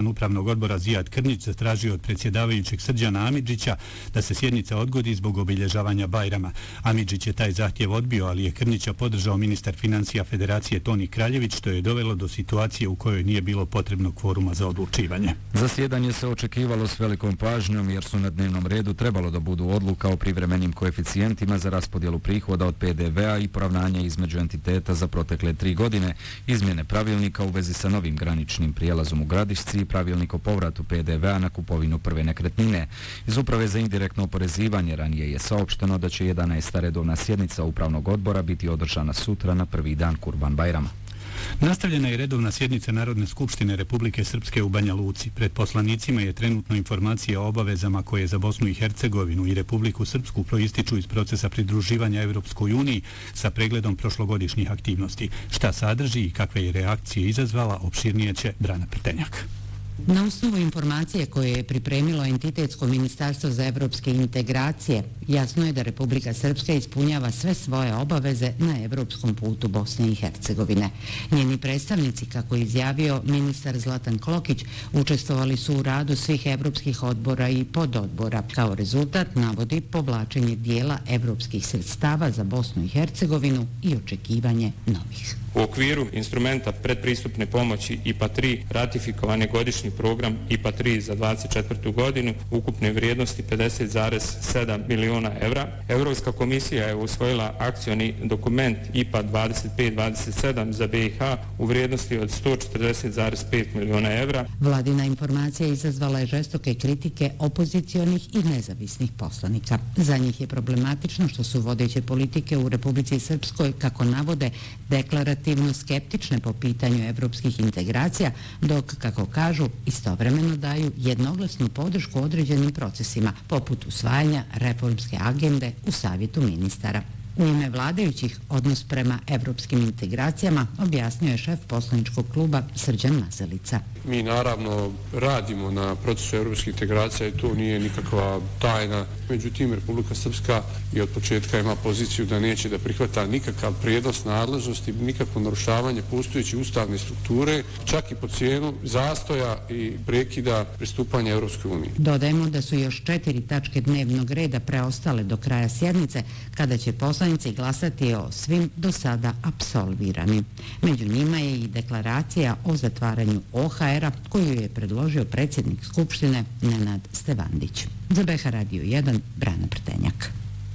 upravnog odbora Zijad Krnić zatražio od predsjedavajućeg Srđana Amidžića da se sjednica odgodi zbog obilježavanja Bajrama. Amidžić je taj zahtjev odbio, ali je Krnića podržao ministar financija Federacije Toni Kraljević, što je dovelo do situacije u kojoj nije bilo potrebnog kvoruma za odlučivanje. Zasjedanje se očekivalo s velikom pažnjom jer su na dnevnom redu trebalo da budu odluka o privremenim koeficijentima za raspodjelu prihoda od PDV-a i poravnanje između entiteta za protekle 3 godine, izmjene pravilnika u vezi sa novim graničnim prijelazom u Gradišci i pravilnik o povratu PDV-a na kupovinu prve nekretnine. Iz Uprave za indirektno oporezivanje ranije je saopšteno da će 11. redovna sjednica upravnog odbora biti održana sutra na prvi dan Kurban Bajrama. Nastavljena je redovna sjednica Narodne skupštine Republike Srpske u Banja Luci. Pred poslanicima je trenutno informacija o obavezama koje za Bosnu i Hercegovinu i Republiku Srpsku proističu iz procesa pridruživanja Evropskoj uniji sa pregledom prošlogodišnjih aktivnosti. Šta sadrži i kakve je reakcije izazvala, opširnije će Brana Prtenjak. Na osnovu informacije koje je pripremilo Entitetsko ministarstvo za evropske integracije, jasno je da Republika Srpska ispunjava sve svoje obaveze na evropskom putu Bosne i Hercegovine. Njeni predstavnici, kako je izjavio ministar Zlatan Klokić, učestvovali su u radu svih evropskih odbora i pododbora. Kao rezultat navodi povlačenje dijela evropskih sredstava za Bosnu i Hercegovinu i očekivanje novih. U okviru instrumenta predpristupne pomoći IPA 3 ratifikovan je godišnji program IPA 3 za 24. godinu ukupne vrijednosti 50,7 miliona evra. Europska komisija je usvojila akcioni dokument IPA 25-27 za BiH u vrijednosti od 140,5 miliona evra. Vladina informacija izazvala je žestoke kritike opozicionih i nezavisnih poslanika. Za njih je problematično što su vodeće politike u Republici Srpskoj, kako navode, deklarativno skeptične po pitanju evropskih integracija, dok, kako kažu, istovremeno daju jednoglasnu podršku određenim procesima, poput usvajanja reformske agende u Savjetu ministara. U ime vladajućih odnos prema evropskim integracijama objasnio je šef poslaničkog kluba Srđan Mazalica. Mi naravno radimo na procesu evropskih integracija i to nije nikakva tajna. Međutim, Republika Srpska i od početka ima poziciju da neće da prihvata nikakav prijenos nadležnosti, nikakvo narušavanje postojeće ustavne strukture, čak i po cijenu zastoja i prekida pristupanja Evropskoj uniji. Dodajemo da su još 4 tačke dnevnog reda preostale do kraja sjednice, kada će poslanici glasati o svim do sada apsolviranim. Među njima je i deklaracija o zatvaranju OHR-a koju je predložio predsjednik Skupštine Nenad Stevandić. Za BH Radio 1, Brana Prtenjak.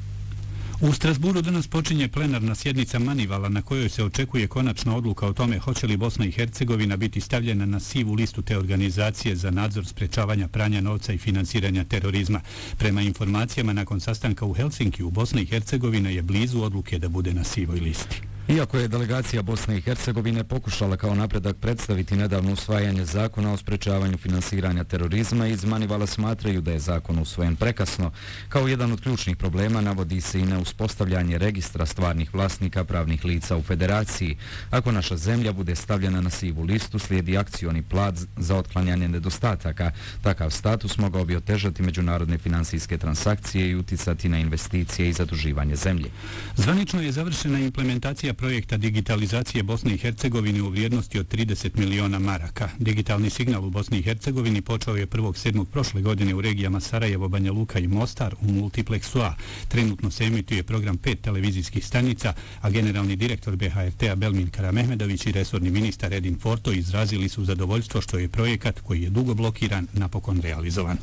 U Strasburu danas počinje plenarna sjednica Manivala na kojoj se očekuje konačna odluka o tome hoće li Bosna i Hercegovina biti stavljena na sivu listu te organizacije za nadzor sprečavanja pranja novca i finansiranja terorizma. Prema informacijama nakon sastanka u Helsinkiju, Bosna i Hercegovina je blizu odluke da bude na sivoj listi. Iako je delegacija Bosne i Hercegovine pokušala kao napredak predstaviti nedavno usvajanje zakona o sprečavanju finansiranja terorizma, iz Manivala smatraju da je zakon usvojen prekasno. Kao jedan od ključnih problema navodi se i neuspostavljanje registra stvarnih vlasnika pravnih lica u federaciji. Ako naša zemlja bude stavljena na sivu listu, slijedi akcioni plan za otklanjanje nedostataka. Takav status mogao bi otežati međunarodne finansijske transakcije i uticati na investicije i zaduživanje zemlje. Zvanično je završena implementacija projekta digitalizacije Bosne i Hercegovine u vrijednosti od 30 miliona maraka. Digitalni signal u Bosni i Hercegovini počeo je 1.7. prošle godine u regijama Sarajevo, Banja Luka i Mostar u multipleksu A. Trenutno se emituje program 5 televizijskih stanica, a generalni direktor BHRT-a Belmin Karamehmedović i resorni ministar Edin Forto izrazili su zadovoljstvo što je projekat koji je dugo blokiran napokon realizovan.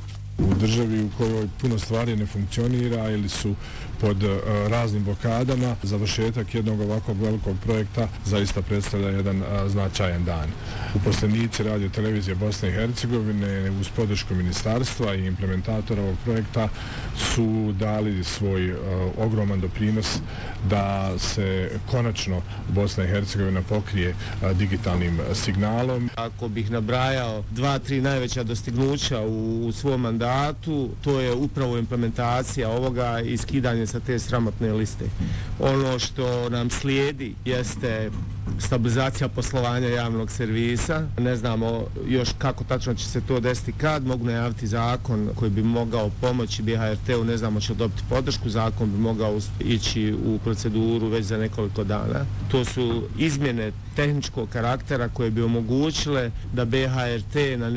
U državi u kojoj puno stvari ne funkcionira ili su pod raznim blokadama, završetak jednog ovakvog velikog projekta zaista predstavlja jedan značajan dan. Uposlenici Radio televizije Bosne i Hercegovine uz podršku ministarstva i implementatora ovog projekta su dali svoj ogroman doprinos da se konačno Bosna i Hercegovina pokrije digitalnim signalom. Ako bih nabrajao 2-3 najveća dostignuća u svom mandatu, to je upravo implementacija ovoga i skidanje sa te sramotne liste. Ono što nam slijedi jeste stabilizacija poslovanja javnog servisa. Ne znamo još kako tačno će se to desiti kad. Mogu najaviti zakon koji bi mogao pomoći BHRT-u, ne znamo će dobiti podršku. Zakon bi mogao ići u proceduru već za nekoliko dana. To su izmjene tehničkog karaktera koje bi omogućile da BHRT na